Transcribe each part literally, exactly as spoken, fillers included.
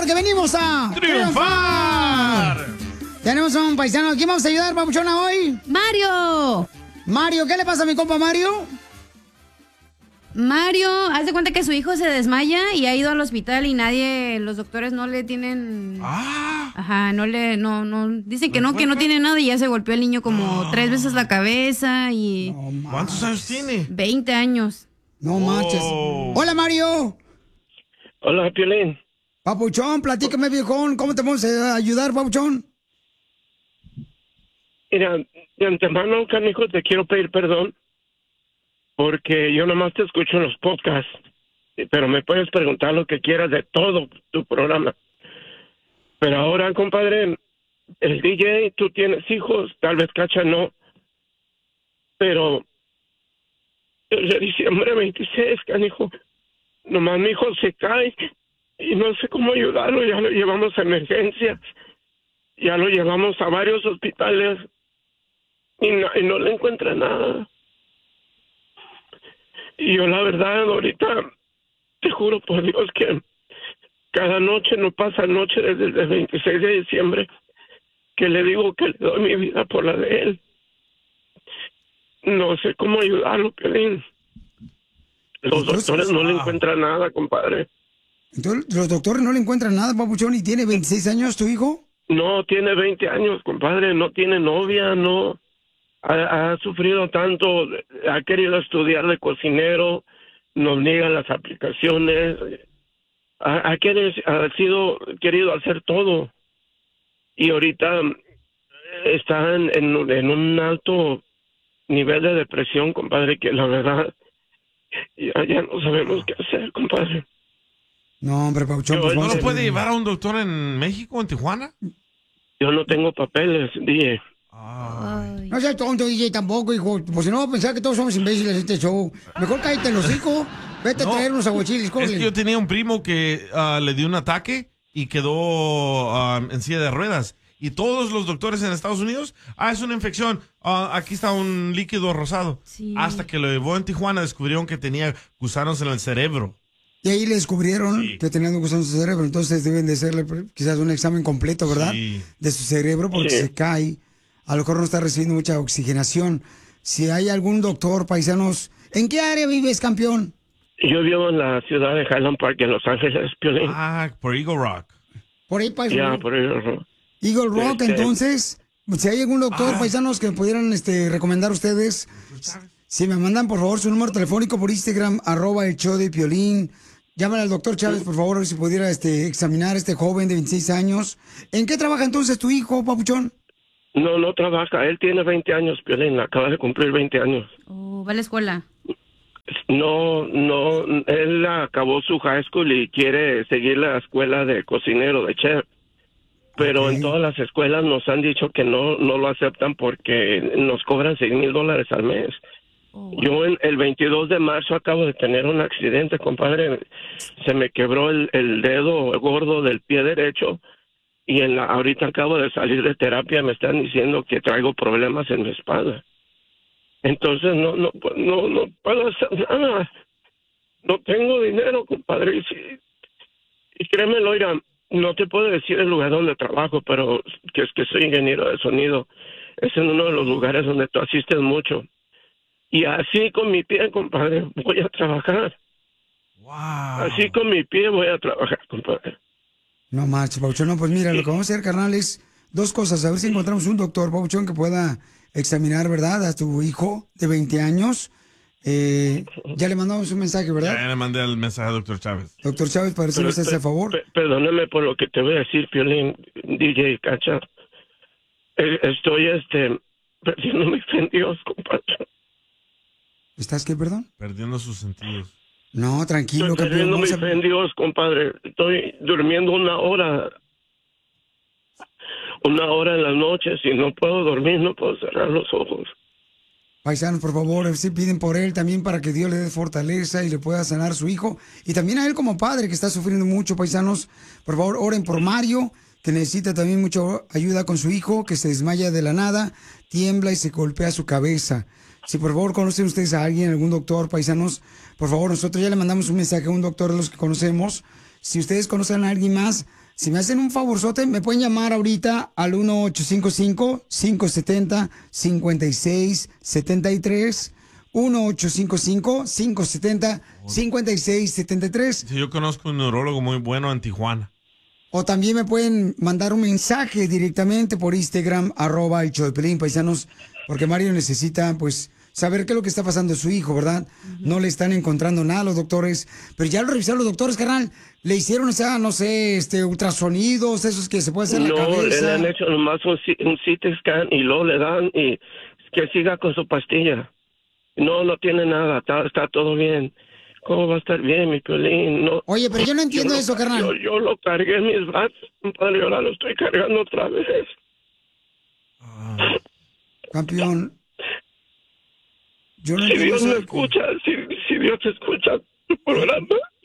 porque venimos a ¡triunfar! Tenemos a un paisano. ¿Quién vamos a ayudar, papuchona, hoy? ¡Mario! Mario, ¿qué le pasa a mi compa Mario? Mario, haz de cuenta que su hijo se desmaya y ha ido al hospital y nadie, los doctores no le tienen... Ah. Ajá, no le, no, no, dicen que no, que no tiene nada y ya se golpeó el niño como no. tres veces la cabeza y... No, ¿Cuántos años tiene? veinte años. No manches. Oh. Hola, Mario. Hola, Piolín. Papuchón, platícame, viejón. ¿Cómo te vamos a ayudar, papuchón? Mira, de antemano, canijo, te quiero pedir perdón porque yo nomás te escucho en los podcasts, pero me puedes preguntar lo que quieras de todo tu programa. Pero ahora, compadre, el D J, tú tienes hijos, tal vez Cacha no, pero desde diciembre veintiséis, canijo, nomás mi hijo se cae y no sé cómo ayudarlo, ya lo llevamos a emergencias, ya lo llevamos a varios hospitales y no, y no le encuentra nada. Y yo la verdad ahorita te juro por Dios que cada noche, no pasa noche desde el veintiséis de diciembre que le digo que le doy mi vida por la de él. No sé cómo ayudarlo, Pelín. Los Entonces, doctores no ah. le encuentran nada, compadre. Entonces, los doctores no le encuentran nada, papuchón, y tiene veintiséis años tu hijo. No, tiene veinte años, compadre, no tiene novia, no. Ha, ha sufrido tanto, ha querido estudiar de cocinero, nos niega las aplicaciones, ha, ha, querido, ha sido querido hacer todo. Y ahorita está en, en, en un alto nivel de depresión, compadre, que la verdad ya, ya no sabemos qué hacer, compadre. No, hombre, papuchón, Yo- pues ¿No vamos lo a- puede llevar a un doctor en México, en Tijuana? Yo no tengo papeles, dije. Ah. Ay. No seas tonto, D J, tampoco, hijo. Pues si no va a pensar que todos somos imbéciles en este show. Mejor cállate los hijos. Vete No, a traer unos aguachiles, Es corre. que yo tenía un primo que ah, le dio un ataque y quedó ah, en silla de ruedas. Y todos los doctores en Estados Unidos, ah, es una infección, ah, aquí está un líquido rosado. Sí. Hasta que lo llevó en Tijuana descubrieron que tenía gusanos en el cerebro. Y ahí le descubrieron Sí. que tenían gusanos en su cerebro. Entonces deben de hacerle quizás un examen completo, ¿verdad? Sí. De su cerebro porque Sí. se cae. A lo mejor no está recibiendo mucha oxigenación. Si hay algún doctor, paisanos, ¿en qué área vives, campeón? Yo vivo en la ciudad de Highland Park, en Los Ángeles, Piolín. Ah, por Eagle Rock. Por ahí, paisano. Ya, por ahí. ¿no? Eagle Rock, Este- entonces, si hay algún doctor, Ah. paisanos, que pudieran este, recomendar a ustedes, si me mandan, por favor, su número telefónico por Instagram, arroba el show de Piolín. Llámale al doctor Chávez, por favor, a ver si pudiera este, examinar a este joven de veintiséis años. ¿En qué trabaja entonces tu hijo, papuchón? No, no trabaja. Él tiene veinte años, Piolín. Acaba de cumplir veinte años. Oh, va a la escuela. No, no. Él acabó su high school y quiere seguir la escuela de cocinero, de chef. Pero Ok. en todas las escuelas nos han dicho que no, no lo aceptan porque nos cobran seis mil dólares al mes. Oh, Yo en el veintidós de marzo acabo de tener un accidente, compadre. Se me quebró el, el dedo gordo del pie derecho y en la, ahorita acabo de salir de terapia. Me están diciendo que traigo problemas en mi espalda. Entonces no no pu- no no puedo hacer nada. No tengo dinero, compadre. Y, si- y créemelo, oiga, no te puedo decir el lugar donde trabajo, pero que es que soy ingeniero de sonido. Es en uno de los lugares donde tú asistes mucho. Y así con mi pie, compadre, voy a trabajar. Wow. Así con mi pie voy a trabajar, compadre. No marches, papuchón. No, pues mira, lo que vamos a hacer, carnal, es dos cosas. A ver si encontramos un doctor, papuchón, que pueda examinar, ¿verdad?, a tu hijo de veinte años. Eh, ya le mandamos un mensaje, Ya, ¿verdad? ya le mandé el mensaje al doctor Chávez. Doctor Chávez, para ver si nos hace Pero, favor. pe- Perdóname por lo que te voy a decir, Piolín, D J Cacha. Eh, Estoy, este, perdiendo mi fe en Dios, compadre. ¿Estás qué, perdón? Perdiendo sus sentidos. No, tranquilo, Estoy campeón. perdiendo mi Vamos a- fe en Dios, compadre. Estoy durmiendo una hora. Una hora en las noches y no puedo dormir, no puedo cerrar los ojos. Paisanos, por favor, si piden por él también para que Dios le dé fortaleza y le pueda sanar a su hijo. Y también a él como padre que está sufriendo mucho, paisanos. Por favor, oren por Mario, que necesita también mucha ayuda con su hijo, que se desmaya de la nada, tiembla y se golpea su cabeza. Si por favor conocen ustedes a alguien, algún doctor, paisanos, por favor, nosotros ya le mandamos un mensaje a un doctor de los que conocemos. Si ustedes conocen a alguien más, si me hacen un favorzote, me pueden llamar ahorita al uno ocho cinco cinco, cinco siete cero, cinco seis siete tres. uno ocho cinco cinco, cinco siete cero, cinco seis siete tres. Sí, yo conozco un neurólogo muy bueno en Tijuana. O también me pueden mandar un mensaje directamente por Instagram, arroba el show de Pelín, paisanos, porque Mario necesita, pues, saber qué es lo que está pasando a su hijo, ¿verdad? Uh-huh. No le están encontrando nada a los doctores, pero ya lo revisaron los doctores, carnal. Le hicieron, o sea, no sé, este, ultrasonidos, esos que se puede hacer en no, la cabeza. No, le han hecho nomás un, un C T scan y luego le dan y que siga con su pastilla. No, no tiene nada, está, está todo bien. ¿Cómo va a estar bien, mi Piolín? No, Oye, pero yo no entiendo yo eso, lo, carnal. Yo, yo lo cargué en mis brazos, padre, y ahora lo estoy cargando otra vez. Campeón, yo no si entiendo Dios eso. me escucha, si, si Dios escucha tu programa,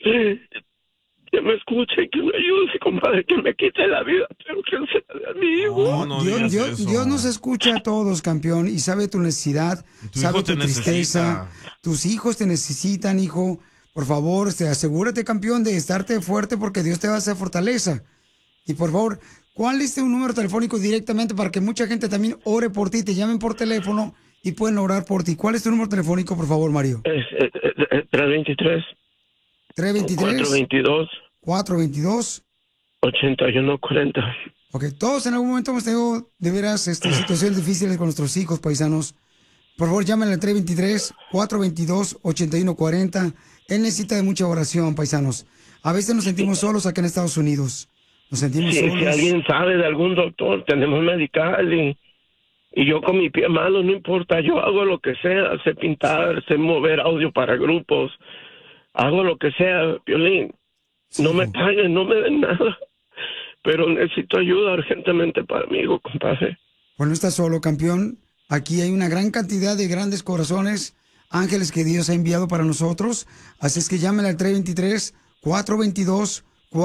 que me escuche y que me ayude, compadre, que me quite la vida, pero que se la dé a mi hijo. No, no Dios, digas Dios, eso. Dios nos escucha a todos, campeón, y sabe tu necesidad, Tu sabe hijo tu te tristeza. necesita. Tus hijos te necesitan, hijo. Por favor, este, asegúrate, campeón, de estarte fuerte porque Dios te va a hacer fortaleza. Y por favor, ¿cuál es tu número telefónico directamente para que mucha gente también ore por ti, te llamen por teléfono y pueden orar por ti? ¿Cuál es tu número telefónico, por favor, Mario? Es, es, es, es tres veintitrés. tres veintitrés. cuatro veintidós. cuatro veintidós. ochenta y uno cuarenta. Ok, todos en algún momento hemos tenido de veras este, situaciones difíciles con nuestros hijos, paisanos. Por favor, llámenle al tres veintitrés, cuatro veintidós, ochenta y uno cuarenta. Él necesita de mucha oración, paisanos. A veces nos sentimos solos acá en Estados Unidos. Nos sentimos Sí, solos. si alguien sabe de algún doctor, tenemos medical y, y yo con mi pie malo, no importa, yo hago lo que sea, sé pintar, sé mover audio para grupos, hago lo que sea, Piolín. Sí, no me hijo. paguen, no me den nada, pero necesito ayuda urgentemente para mí, hijo, compadre. Pues no estás solo, campeón. Aquí hay una gran cantidad de grandes corazones, ángeles que Dios ha enviado para nosotros. Así es que llámenle al tres veintitrés, cuatro veintidós,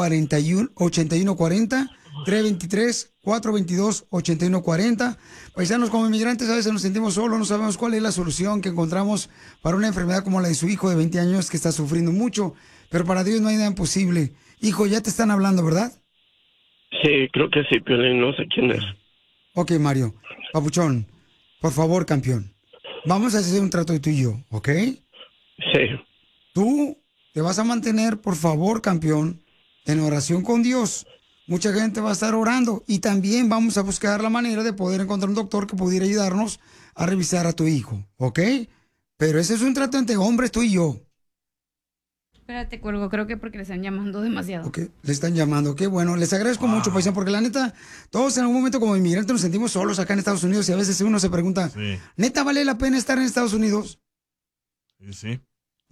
ochenta y uno cuarenta. tres veintitrés, cuatro veintidós, ochenta y uno cuarenta. Paisanos, como inmigrantes a veces nos sentimos solos, no sabemos cuál es la solución que encontramos para una enfermedad como la de su hijo de veinte años que está sufriendo mucho. Pero para Dios no hay nada imposible. Hijo, ya te están hablando, ¿verdad? Sí, creo que sí, Piolín, no sé quién es. Ok, Mario. Papuchón, por favor, campeón. Vamos a hacer un trato de tú y yo, ¿ok? Sí. Tú te vas a mantener, por favor, campeón, en oración con Dios. Mucha gente va a estar orando y también vamos a buscar la manera de poder encontrar un doctor que pudiera ayudarnos a revisar a tu hijo, ¿ok? Pero ese es un trato entre hombres, tú y yo. Espérate, cuelgo, creo que porque le están llamando demasiado. Ok, le están llamando, qué bueno. Les agradezco wow. mucho, paisano, porque la neta, todos en algún momento como inmigrantes nos sentimos solos acá en Estados Unidos y a veces uno se pregunta, Sí. ¿neta vale la pena estar en Estados Unidos? Sí, sí.